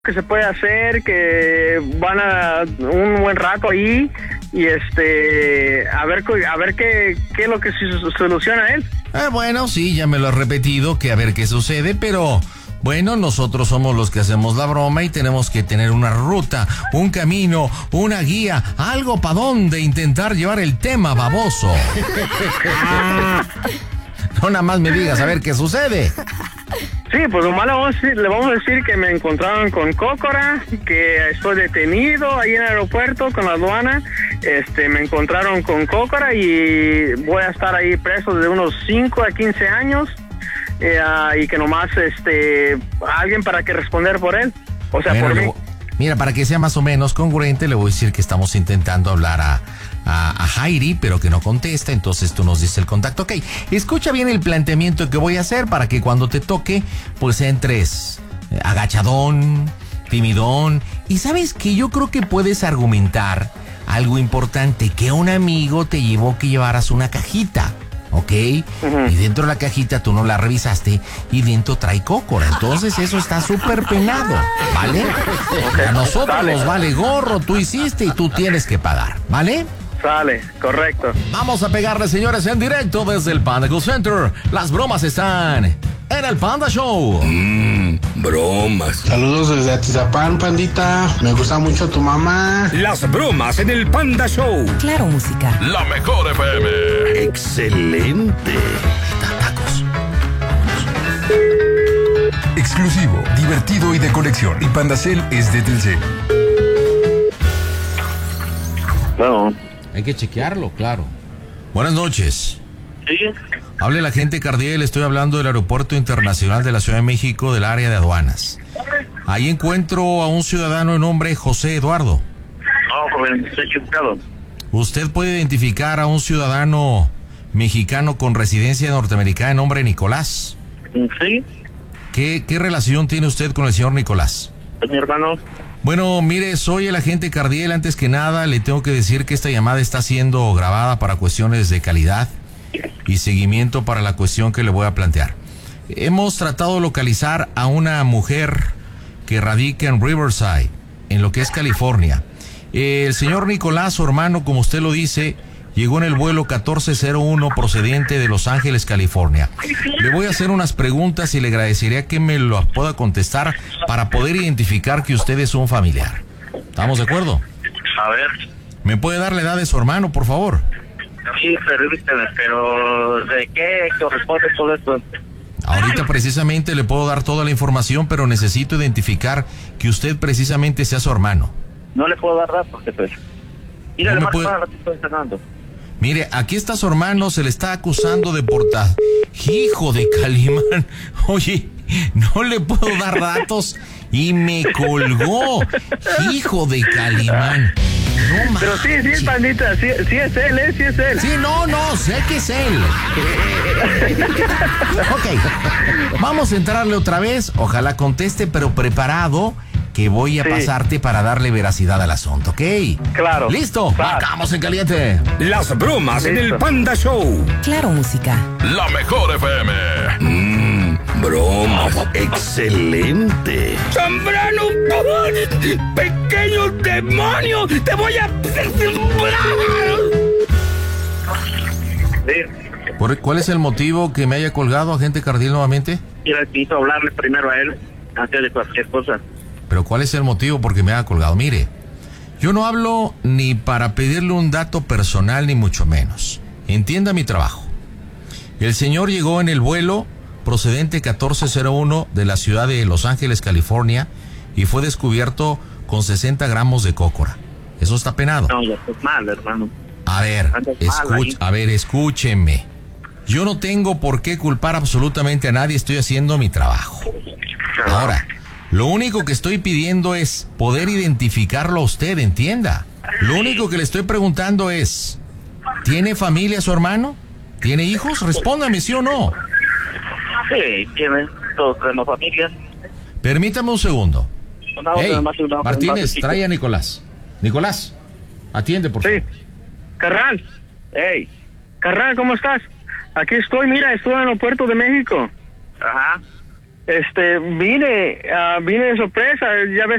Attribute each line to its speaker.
Speaker 1: que se puede hacer, que van a un buen rato ahí y a ver qué es lo que soluciona él.
Speaker 2: Bueno, sí, ya me lo has repetido, que a ver qué sucede, pero bueno, nosotros somos los que hacemos la broma y tenemos que tener una ruta, un camino, una guía, algo para dónde intentar llevar el tema, baboso. No nada más me digas a ver qué sucede.
Speaker 1: Sí, pues nomás le vamos a decir que me encontraron con Cócora, que estoy detenido ahí en el aeropuerto con la aduana. Me encontraron con Cócora y voy a estar ahí preso de unos 5 a 15 años. Y que nomás alguien para que responder por él. O sea, por mí.
Speaker 2: Mira, para que sea más o menos congruente, le voy a decir que estamos intentando hablar a Jairi, pero que no contesta, entonces tú nos dices el contacto. Ok, escucha bien el planteamiento que voy a hacer para que cuando te toque, pues entres agachadón, timidón. Y sabes que yo creo que puedes argumentar algo importante, que un amigo te llevó que llevaras una cajita. ¿Ok? Uh-huh. Y dentro de la cajita tú no la revisaste y dentro trae Cócora. Entonces eso está súper penado, ¿vale? Okay. A nosotros nos vale gorro, tú hiciste y tú tienes que pagar, ¿vale?
Speaker 1: Sale, correcto.
Speaker 2: Vamos a pegarle, señores, en directo desde el Panda Cool Center. Las bromas están en el Panda Show.
Speaker 3: Bromas.
Speaker 4: Saludos desde Atizapán, Pandita. Me gusta mucho tu mamá.
Speaker 3: Las bromas en el Panda Show.
Speaker 5: Claro, música.
Speaker 3: La mejor FM. Excelente.
Speaker 2: Tacos.
Speaker 6: Exclusivo, divertido y de colección. Y Pandacel es de Telcel.
Speaker 1: Bueno.
Speaker 2: Hay que chequearlo, claro. Buenas noches.
Speaker 1: Sí.
Speaker 2: Hable el agente Cardiel, estoy hablando del Aeropuerto Internacional de la Ciudad de México, del área de aduanas. Ahí encuentro a un ciudadano de nombre José Eduardo.
Speaker 1: Joven, estoy equivocado.
Speaker 2: ¿Usted puede identificar a un ciudadano mexicano con residencia norteamericana de nombre Nicolás?
Speaker 1: Sí.
Speaker 2: ¿Qué relación tiene usted con el señor Nicolás?
Speaker 1: Es mi hermano.
Speaker 2: Bueno, mire, soy el agente Cardiel. Antes que nada, le tengo que decir que esta llamada está siendo grabada para cuestiones de calidad y seguimiento para la cuestión que le voy a plantear. Hemos tratado de localizar a una mujer que radica en Riverside, en lo que es California. El señor Nicolás, su hermano, como usted lo dice, llegó en el vuelo 1401 procedente de Los Ángeles, California. Le voy a hacer unas preguntas y le agradecería que me lo pueda contestar para poder identificar que usted es un familiar. ¿Estamos de acuerdo?
Speaker 1: A ver.
Speaker 2: ¿Me puede dar la edad de su hermano, por favor?
Speaker 1: Sí, pero ¿de qué corresponde todo esto?
Speaker 2: Ahorita precisamente le puedo dar toda la información, pero necesito identificar que usted precisamente sea su hermano.
Speaker 1: No le puedo dar datos, pues. Mira,
Speaker 2: no Mire, aquí está su hermano, se le está acusando de Hijo de Calimán. Oye, no le puedo dar datos y me colgó. Hijo de Calimán. No,
Speaker 1: pero sí, Pandita, sí es él, sí es él.
Speaker 2: Sí, no, sé que es él. Ok, vamos a entrarle otra vez, ojalá conteste, pero preparado, que voy a pasarte para darle veracidad al asunto, ¿ok?
Speaker 1: Claro.
Speaker 2: ¿Listo? Marcamos en caliente.
Speaker 3: Las bromas en el Panda Show.
Speaker 5: Claro, música.
Speaker 3: La mejor FM. Bromas. Excelente. Zambrano, pequeño demonio, te voy a...
Speaker 2: ¿Cuál es el motivo que me haya colgado, agente Cardiel, nuevamente?
Speaker 1: Quiero hablarle primero a él, antes de cualquier cosa.
Speaker 2: Pero ¿cuál es el motivo porque me haya colgado? Mire, yo no hablo ni para pedirle un dato personal, ni mucho menos. Entienda mi trabajo. El señor llegó en el vuelo procedente 1401 de la ciudad de Los Ángeles, California, y fue descubierto con 60 gramos de Cócora. Eso está penado.
Speaker 1: No, ya estás mal, hermano.
Speaker 2: A ver, escúcheme. Yo no tengo por qué culpar absolutamente a nadie, estoy haciendo mi trabajo. Ahora, lo único que estoy pidiendo es poder identificarlo a usted, entienda. Lo único que le estoy preguntando es, ¿tiene familia su hermano? ¿Tiene hijos? Respóndame, ¿sí o no?
Speaker 1: Sí, todos tenemos familia.
Speaker 2: Permítame un segundo. Martínez, trae a Nicolás. Nicolás, atiende, por favor.
Speaker 1: Sí. Carnal. Hey. Carnal, ¿cómo estás? Aquí estoy, mira, estoy en el Puerto de México. Ajá. Vine de sorpresa, ya ves